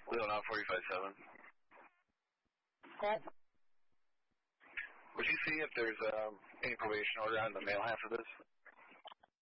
Leon 45-7. Okay. Would you see if there's any probation order on the male half of this?